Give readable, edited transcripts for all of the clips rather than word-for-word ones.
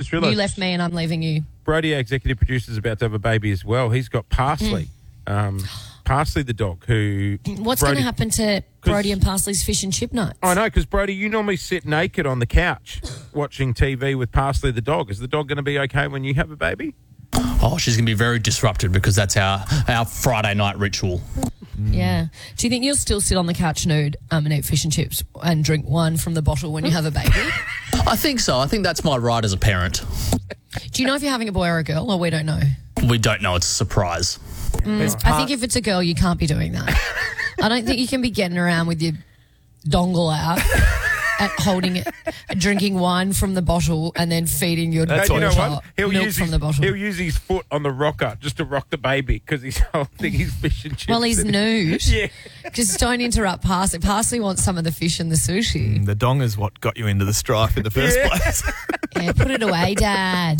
just realised. You left me and I'm leaving you. Brody, our executive producer, is about to have a baby as well. He's got Parsley. Parsley the dog who... What's going to happen to Brody and Parsley's fish and chip nuts? I know, because Brody, you normally sit naked on the couch watching TV with Parsley the dog. Is the dog going to be okay when you have a baby? Oh, she's going to be very disrupted because that's our Friday night ritual. Yeah. Do you think you'll still sit on the couch nude and eat fish and chips and drink wine from the bottle when you have a baby? I think so. I think that's my right as a parent. Do you know if you're having a boy or a girl, or we don't know? We don't know. It's a surprise. I think if it's a girl, you can't be doing that. I don't think you can be getting around with your dongle out at holding it, drinking wine from the bottle and then feeding your You know what? milk from the bottle. He'll use his foot on the rocker just to rock the baby because he's holding his fish and chips. Well, he's nude. Yeah. Just don't interrupt Parsley. Parsley wants some of the fish and the sushi. The dong is what got you into the strife in the first place. Yeah, put it away, Dad.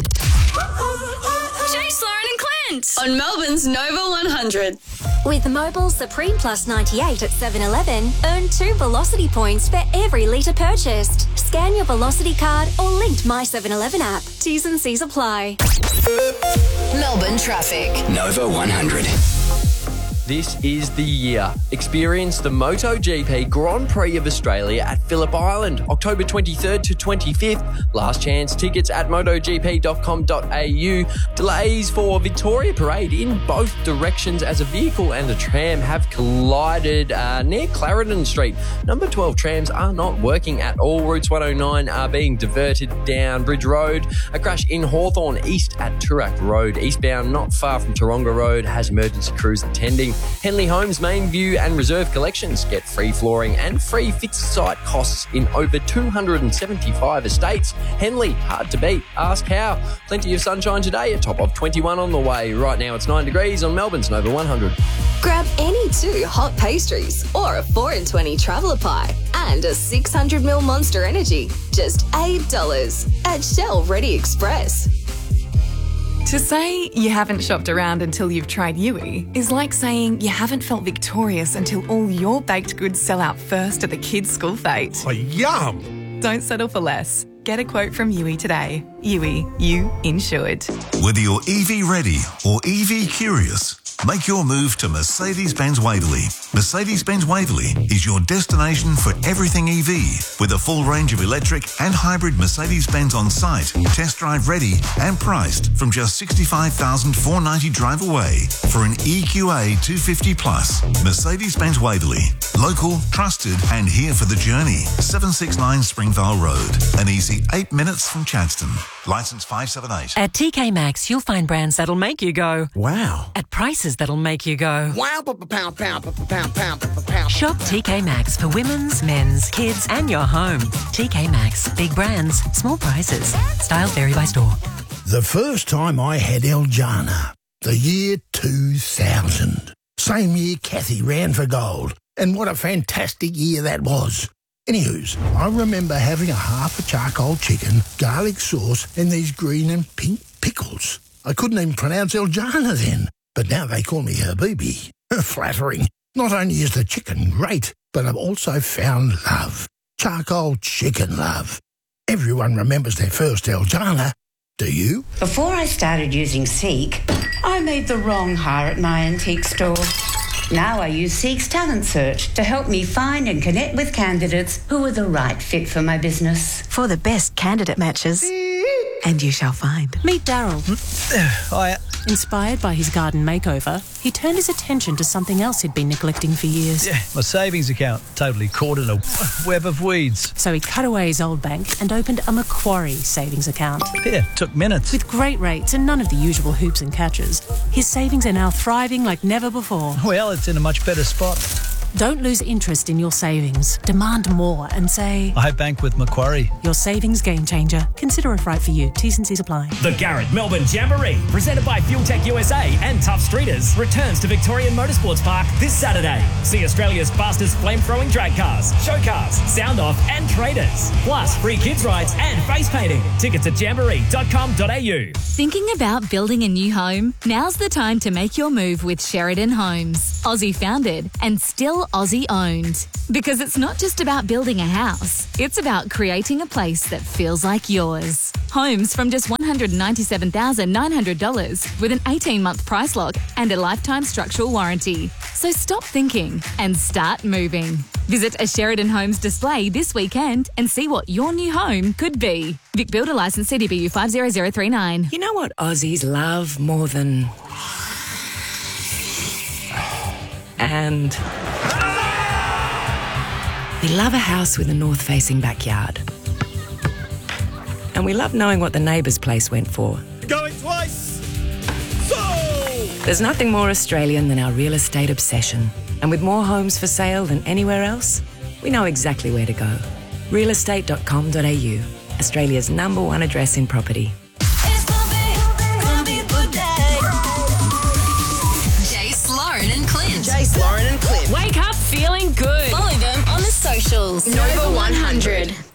Jace, Lauren and Clint on Melbourne's Nova 100. With Mobile Supreme Plus 98 at 7-Eleven, earn 2 Velocity points for every litre purchased. Scan your Velocity card or linked My 7-Eleven app. T's and C's apply. Melbourne traffic. Nova 100. This is the year. Experience the MotoGP Grand Prix of Australia at Phillip Island, October 23rd to 25th. Last chance tickets at motogp.com.au. Delays for Victoria Parade in both directions as a vehicle and a tram have collided near Clarendon Street. Number 12 trams are not working at all. Routes 109 are being diverted down Bridge Road. A crash in Hawthorn East at Toorak Road. Eastbound not far from Taronga Road has emergency crews attending. Henley Homes main view and reserve collections get free flooring and free fixed site costs in over 275 estates. Henley, hard to beat. Ask how. Plenty of sunshine today, a top of 21 on the way. Right now it's 9 degrees on Melbourne's Nova 100. Grab any 2 hot pastries or a 4 in 20 traveller pie and a 600ml Monster Energy. Just $8 at Shell Ready Express. To say you haven't shopped around until you've tried Yui is like saying you haven't felt victorious until all your baked goods sell out first at the kids' school fete. Oh, yum! Don't settle for less. Get a quote from Yui today. Yui, you insured. Whether you're EV ready or EV curious, make your move to Mercedes-Benz Waverley. Mercedes-Benz Waverley is your destination for everything EV, with a full range of electric and hybrid Mercedes-Benz on site, test drive ready and priced from just $65,490 drive away for an EQA 250 Plus. Mercedes-Benz Waverley, local, trusted and here for the journey. 769 Springvale Road, an easy 8 minutes from Chadstone. Licence 578. At TK Maxx, you'll find brands that'll make you go, wow. At prices that'll make you go, wow. Shop TK Maxx for women's, men's, kids and your home. TK Maxx. Big brands, small prices. Styles vary by store. The first time I had El Jana, the year 2000. Same year Kathy ran for gold. And what a fantastic year that was. Anywho's, I remember having a half a charcoal chicken, garlic sauce and these green and pink pickles. I couldn't even pronounce El Jana then, but now they call me Habibi. Flattering. Not only is the chicken great, but I've also found love. Charcoal chicken love. Everyone remembers their first El Jana. Do you? Before I started using Seek, I made the wrong hire at my antique store. Now I use Seek's Talent Search to help me find and connect with candidates who are the right fit for my business. For the best candidate matches. And you shall find. Meet Daryl. Hiya. Inspired by his garden makeover, he turned his attention to something else he'd been neglecting for years. Yeah, my savings account totally caught in a web of weeds. So he cut away his old bank and opened a Macquarie savings account. Yeah, took minutes. With great rates and none of the usual hoops and catches, his savings are now thriving like never before. Well, it's in a much better spot. Don't lose interest in your savings. Demand more and say, I bank with Macquarie. Your savings game changer. Consider if right for you. T's and C's apply. The Garrett Melbourne Jamboree, presented by Fuel Tech USA and Tough Streeters, returns to Victorian Motorsports Park this Saturday. See Australia's fastest flame-throwing drag cars, show cars, sound-off and traders. Plus free kids rides and face painting. Tickets at jamboree.com.au. Thinking about building a new home? Now's the time to make your move with Sheridan Homes. Aussie founded, and still Aussie owned. Because it's not just about building a house, it's about creating a place that feels like yours. Homes from just $197,900 with an 18-month price lock and a lifetime structural warranty. So stop thinking and start moving. Visit a Sheridan Homes display this weekend and see what your new home could be. Vic Builder Licence CDBU 50039. You know what Aussies love more than... And... we love a house with a north-facing backyard. And we love knowing what the neighbour's place went for. Going twice! So! There's nothing more Australian than our real estate obsession. And with more homes for sale than anywhere else, we know exactly where to go. Realestate.com.au, Australia's #1 address in property. Jace, Lauren and Clint. Jace, Lauren and Clint. Wake up feeling good. Follow them on the socials. Nova 100.